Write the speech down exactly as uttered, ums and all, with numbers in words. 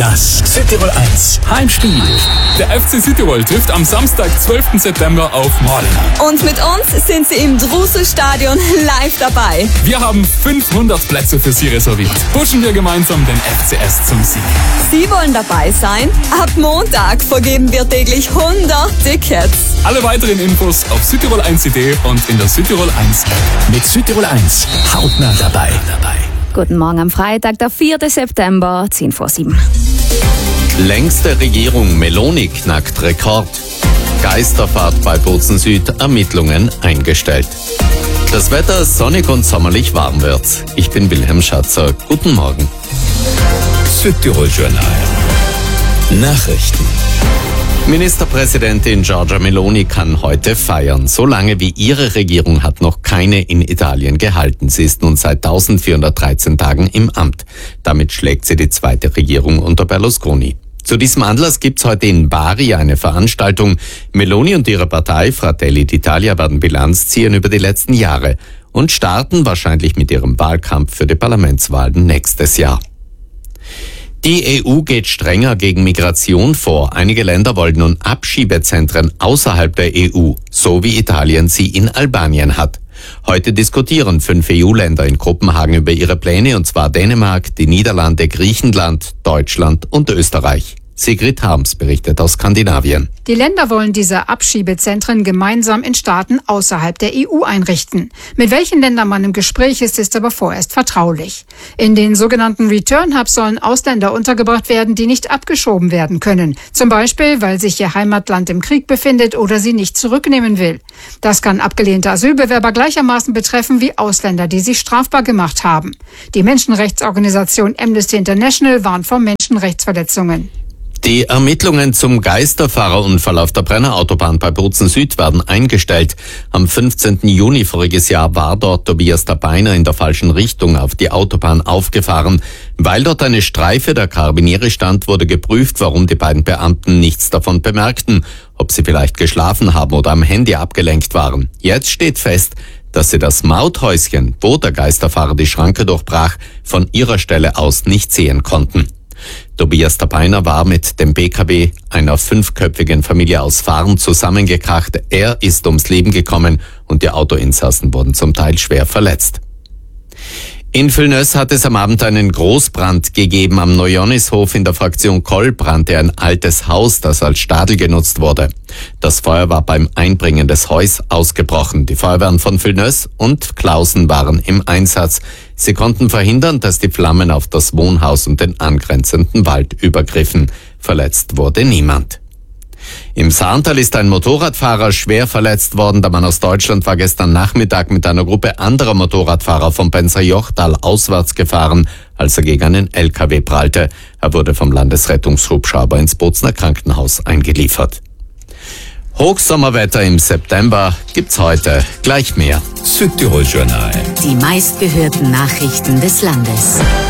Das Südtirol eins Heimspiel. Der F C Südtirol trifft am Samstag, zwölften September auf Morling. Und mit uns sind sie im Drusel-Stadion live dabei. Wir haben fünfhundert Plätze für Sie reserviert. Pushen wir gemeinsam den F C S zum Sieg. Sie wollen dabei sein? Ab Montag vergeben wir täglich hundert Tickets. Alle weiteren Infos auf Südtirol eins punkt de und in der Südtirol eins App. Mit Südtirol eins hautnah dabei. dabei. Guten Morgen am Freitag, der vierten September, zehn vor sieben. Längste Regierung Meloni knackt Rekord. Geisterfahrt bei Bozen Süd, Ermittlungen eingestellt. Das Wetter sonnig und sommerlich warm wird. Ich bin Wilhelm Schatzer. Guten Morgen. Südtirol Journal. Nachrichten. Ministerpräsidentin Giorgia Meloni kann heute feiern. So lange wie ihre Regierung hat noch keine in Italien gehalten. Sie ist nun seit eintausendvierhundertdreizehn Tagen im Amt. Damit schlägt sie die zweite Regierung unter Berlusconi. Zu diesem Anlass gibt's heute in Bari eine Veranstaltung. Meloni und ihre Partei Fratelli d'Italia werden Bilanz ziehen über die letzten Jahre und starten wahrscheinlich mit ihrem Wahlkampf für die Parlamentswahlen nächstes Jahr. Die E U geht strenger gegen Migration vor. Einige Länder wollen nun Abschiebezentren außerhalb der E U, so wie Italien sie in Albanien hat. Heute diskutieren fünf E U-Länder in Kopenhagen über ihre Pläne, und zwar Dänemark, die Niederlande, Griechenland, Deutschland und Österreich. Sigrid Harms berichtet aus Skandinavien. Die Länder wollen diese Abschiebezentren gemeinsam in Staaten außerhalb der E U einrichten. Mit welchen Ländern man im Gespräch ist, ist aber vorerst vertraulich. In den sogenannten Return Hubs sollen Ausländer untergebracht werden, die nicht abgeschoben werden können. Zum Beispiel, weil sich ihr Heimatland im Krieg befindet oder sie nicht zurücknehmen will. Das kann abgelehnte Asylbewerber gleichermaßen betreffen wie Ausländer, die sich strafbar gemacht haben. Die Menschenrechtsorganisation Amnesty International warnt vor Menschenrechtsverletzungen. Die Ermittlungen zum Geisterfahrerunfall auf der Brennerautobahn bei Bozen Süd werden eingestellt. Am fünfzehnten Juni voriges Jahr war dort Tobias Tabeiner in der falschen Richtung auf die Autobahn aufgefahren. Weil dort eine Streife der Karabiniere stand, wurde geprüft, warum die beiden Beamten nichts davon bemerkten, ob sie vielleicht geschlafen haben oder am Handy abgelenkt waren. Jetzt steht fest, dass sie das Mauthäuschen, wo der Geisterfahrer die Schranke durchbrach, von ihrer Stelle aus nicht sehen konnten. Tobias Tabeiner war mit dem B K W einer fünfköpfigen Familie aus Fahren zusammengekracht. Er ist ums Leben gekommen und die Autoinsassen wurden zum Teil schwer verletzt. In Villeneuve hat es am Abend einen Großbrand gegeben. Am Neujonishof in der Fraktion Koll brannte ein altes Haus, das als Stadel genutzt wurde. Das Feuer war beim Einbringen des Heus ausgebrochen. Die Feuerwehren von Villeneuve und Clausen waren im Einsatz. Sie konnten verhindern, dass die Flammen auf das Wohnhaus und den angrenzenden Wald übergriffen. Verletzt wurde niemand. Im Saartal ist ein Motorradfahrer schwer verletzt worden. Der Mann aus Deutschland war gestern Nachmittag mit einer Gruppe anderer Motorradfahrer vom Benzer-Jochtal auswärts gefahren, als er gegen einen L K W prallte. Er wurde vom Landesrettungshubschrauber ins Bozner Krankenhaus eingeliefert. Hochsommerwetter im September gibt's heute gleich mehr. Südtirol Journal. Die meistgehörten Nachrichten des Landes.